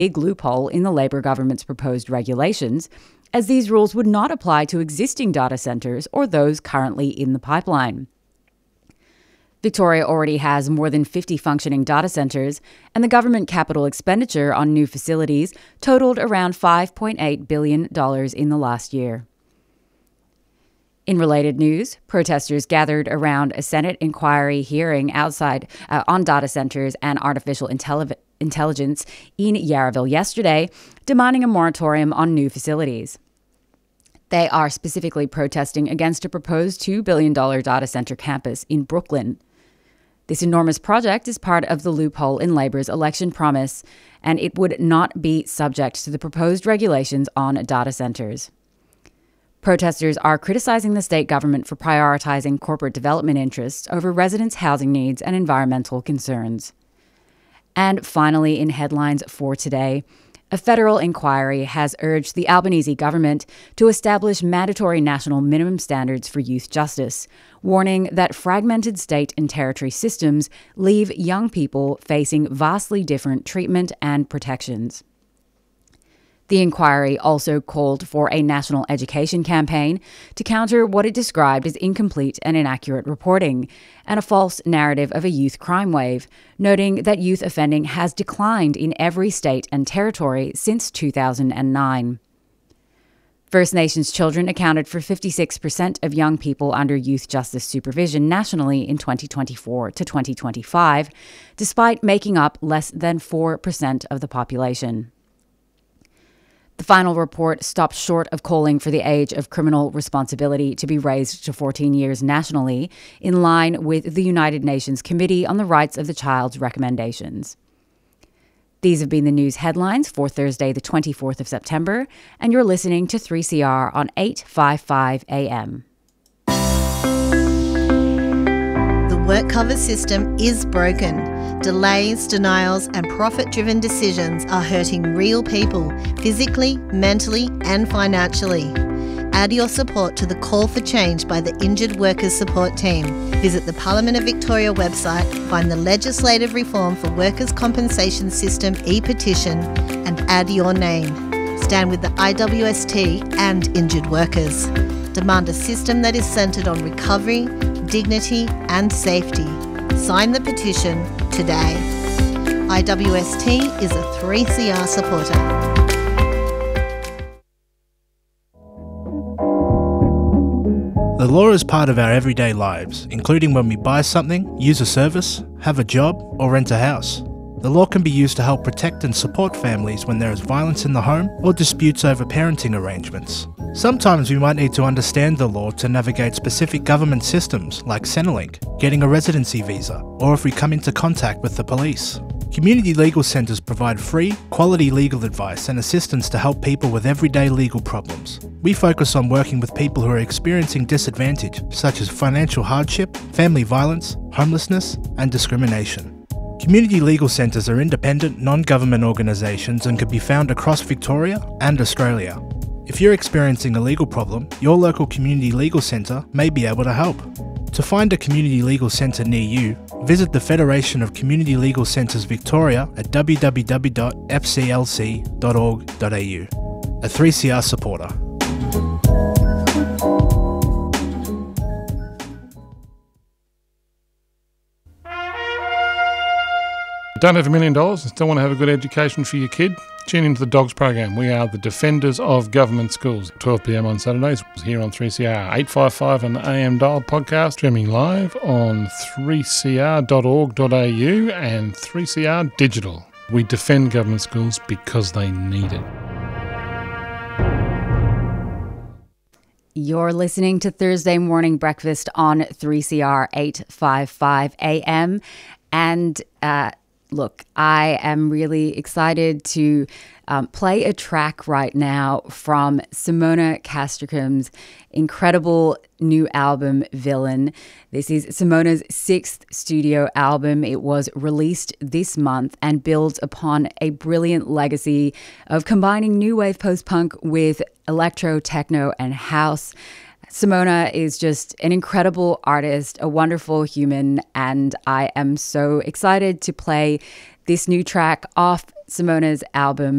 big loophole in the Labor government's proposed regulations, as these rules would not apply to existing data centres or those currently in the pipeline. Victoria already has more than 50 functioning data centres, and the government capital expenditure on new facilities totalled around $5.8 billion in the last year. In related news, protesters gathered around a Senate inquiry hearing outside on data centres and artificial intelligence in Yarraville yesterday, demanding a moratorium on new facilities. They are specifically protesting against a proposed $2 billion data centre campus in Brooklyn. This enormous project is part of the loophole in Labor's election promise, and it would not be subject to the proposed regulations on data centres. Protesters are criticising the state government for prioritising corporate development interests over residents' housing needs and environmental concerns. And finally, in headlines for today, a federal inquiry has urged the Albanese government to establish mandatory national minimum standards for youth justice, warning that fragmented state and territory systems leave young people facing vastly different treatment and protections. The inquiry also called for a national education campaign to counter what it described as incomplete and inaccurate reporting and a false narrative of a youth crime wave, noting that youth offending has declined in every state and territory since 2009. First Nations children accounted for 56% of young people under youth justice supervision nationally in 2024 to 2025, despite making up less than 4% of the population. The final report stopped short of calling for the age of criminal responsibility to be raised to 14 years nationally, in line with the United Nations Committee on the Rights of the Child's recommendations. These have been the news headlines for Thursday, the 24th of September, and you're listening to 3CR on 855 AM. The work cover system is broken. Delays, denials, and profit-driven decisions are hurting real people, physically, mentally, and financially. Add your support to the call for change by the Injured Workers Support Team. Visit the Parliament of Victoria website, find the Legislative Reform for Workers' Compensation System e-petition, and add your name. Stand with the IWST and injured workers. Demand a system that is centred on recovery, dignity, and safety. Sign the petition today. IWST is a 3CR supporter. The law is part of our everyday lives, including when we buy something, use a service, have a job, or rent a house. The law can be used to help protect and support families when there is violence in the home or disputes over parenting arrangements. Sometimes we might need to understand the law to navigate specific government systems like Centrelink, getting a residency visa, or if we come into contact with the police. Community legal centres provide free, quality legal advice and assistance to help people with everyday legal problems. We focus on working with people who are experiencing disadvantage, such as financial hardship, family violence, homelessness, and discrimination. Community legal centres are independent, non-government organisations and can be found across Victoria and Australia. If you're experiencing a legal problem, your local community legal centre may be able to help. To find a community legal centre near you, visit the Federation of Community Legal Centres Victoria at www.fclc.org.au. A 3CR supporter. Don't have $1 million and still want to have a good education for your kid? Tune into the DOGS program. We are the Defenders of Government Schools. 12 p.m. on Saturdays here on 3CR. 855 on the AM dial podcast. Streaming live on 3cr.org.au and 3CR Digital. We defend government schools because they need it. You're listening to Thursday Morning Breakfast on 3CR 855 AM. And look, I am really excited to play a track right now from Simona Castricum's incredible new album, Villain. This is Simona's 6th studio album. It was released this month and builds upon a brilliant legacy of combining new wave post-punk with electro, techno, and house. Simona is just an incredible artist, a wonderful human, and I am so excited to play this new track off Simona's album